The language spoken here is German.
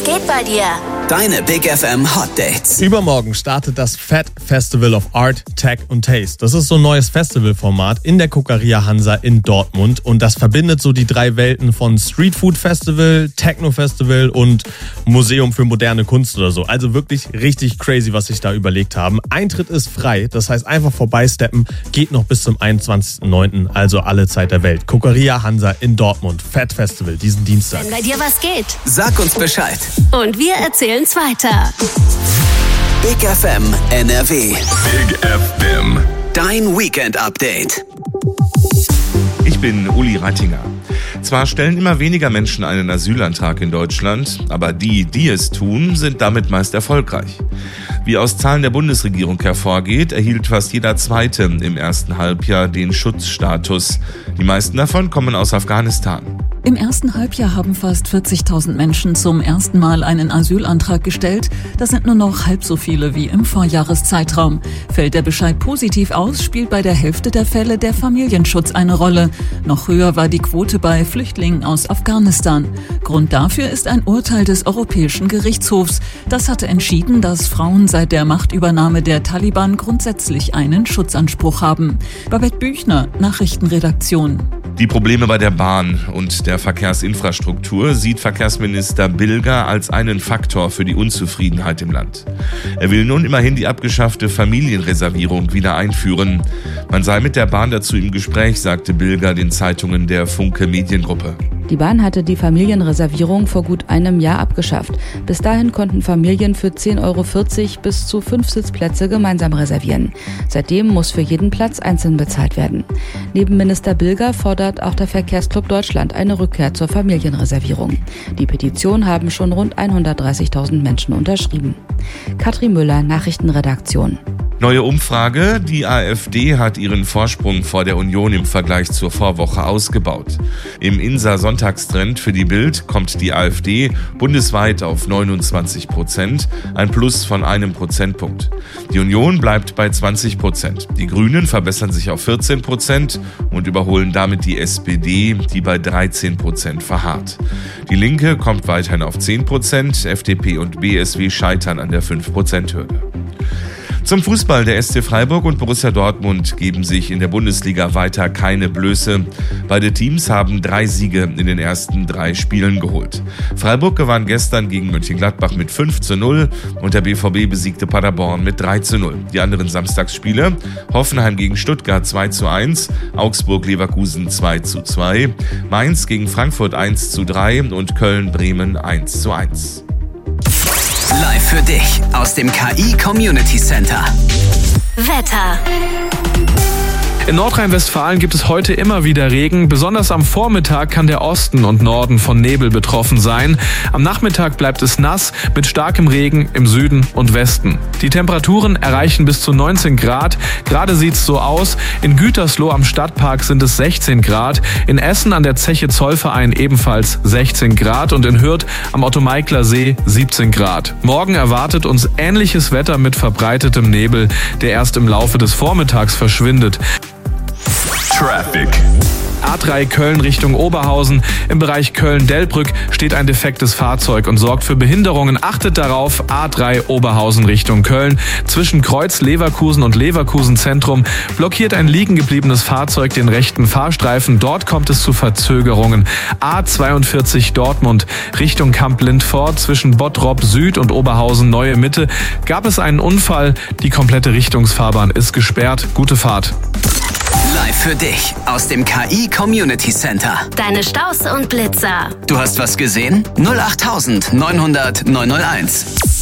geht bei dir? Deine Big FM Hot Dates. Übermorgen startet das Fat Festival of Art, Tech und Taste. Das ist so ein neues Festivalformat in der Kokeria Hansa in Dortmund. Und das verbindet so die drei Welten von Street Food Festival, Techno Festival und Museum für moderne Kunst oder so. Also wirklich richtig crazy, was sich da überlegt haben. Eintritt ist frei, das heißt einfach vorbeisteppen. Geht noch bis zum 21.09., also alle Zeit der Welt. Kokeria Hansa in Dortmund, Fat Festival, diesen Dienstag. Wenn bei dir was geht. Sag uns Bescheid. Und wir erzählen's weiter. Big FM NRW. Big FM. Dein Weekend-Update. Ich bin Uli Reitinger. Zwar stellen immer weniger Menschen einen Asylantrag in Deutschland, aber die es tun, sind damit meist erfolgreich. Wie aus Zahlen der Bundesregierung hervorgeht, erhielt fast jeder Zweite im ersten Halbjahr den Schutzstatus. Die meisten davon kommen aus Afghanistan. Im ersten Halbjahr haben fast 40.000 Menschen zum ersten Mal einen Asylantrag gestellt. Das sind nur noch halb so viele wie im Vorjahreszeitraum. Fällt der Bescheid positiv aus, spielt bei der Hälfte der Fälle der Familienschutz eine Rolle. Noch höher war die Quote bei Flüchtlingen aus Afghanistan. Grund dafür ist ein Urteil des Europäischen Gerichtshofs. Das hatte entschieden, dass Frauen seit der Machtübernahme der Taliban grundsätzlich einen Schutzanspruch haben. Babette Büchner, Nachrichtenredaktion. Die Probleme bei der Bahn und der Verkehrsinfrastruktur sieht Verkehrsminister Bilger als einen Faktor für die Unzufriedenheit im Land. Er will nun immerhin die abgeschaffte Familienreservierung wieder einführen. Man sei mit der Bahn dazu im Gespräch, sagte Bilger den Zeitungen der Funke Mediengruppe. Die Bahn hatte die Familienreservierung vor gut einem Jahr abgeschafft. Bis dahin konnten Familien für 10,40 € bis zu 5 Sitzplätze gemeinsam reservieren. Seitdem muss für jeden Platz einzeln bezahlt werden. Neben Minister Bilger fordert auch der Verkehrsclub Deutschland eine Rückkehr zur Familienreservierung. Die Petition haben schon rund 130.000 Menschen unterschrieben. Katrin Müller, Nachrichtenredaktion. Neue Umfrage. Die AfD hat ihren Vorsprung vor der Union im Vergleich zur Vorwoche ausgebaut. Im INSA-Sonntagstrend für die Bild kommt die AfD bundesweit auf 29%, ein Plus von 1 Prozentpunkt. Die Union bleibt bei 20%. Die Grünen verbessern sich auf 14% und überholen damit die SPD, die bei 13% verharrt. Die Linke kommt weiterhin auf 10%, FDP und BSW scheitern an der 5%-Hürde. Zum Fußball. Der SC Freiburg und Borussia Dortmund geben sich in der Bundesliga weiter keine Blöße. Beide Teams haben 3 Siege in den ersten 3 Spielen geholt. Freiburg gewann gestern gegen Mönchengladbach mit 5:0 und der BVB besiegte Paderborn mit 3:0. Die anderen Samstagsspiele: Hoffenheim gegen Stuttgart 2:1, Augsburg-Leverkusen 2:2, Mainz gegen Frankfurt 1:3 und Köln-Bremen 1:1. Live für dich aus dem KI Community Center. Wetter. In Nordrhein-Westfalen gibt es heute immer wieder Regen. Besonders am Vormittag kann der Osten und Norden von Nebel betroffen sein. Am Nachmittag bleibt es nass mit starkem Regen im Süden und Westen. Die Temperaturen erreichen bis zu 19 Grad. Gerade sieht es so aus. In Gütersloh am Stadtpark sind es 16 Grad. In Essen an der Zeche Zollverein ebenfalls 16 Grad. Und in Hürth am Otto-Meikler See 17 Grad. Morgen erwartet uns ähnliches Wetter mit verbreitetem Nebel, der erst im Laufe des Vormittags verschwindet. Traffic. A3 Köln Richtung Oberhausen. Im Bereich Köln-Delbrück steht ein defektes Fahrzeug und sorgt für Behinderungen. Achtet darauf, A3 Oberhausen Richtung Köln. Zwischen Kreuz Leverkusen und Leverkusen Zentrum blockiert ein liegen gebliebenes Fahrzeug den rechten Fahrstreifen. Dort kommt es zu Verzögerungen. A42 Dortmund Richtung Kamp-Lindfort zwischen Bottrop Süd und Oberhausen Neue Mitte gab es einen Unfall. Die komplette Richtungsfahrbahn ist gesperrt. Gute Fahrt. Live für dich aus dem KI Community Center. Deine Staus und Blitzer. Du hast was gesehen? 08900 901.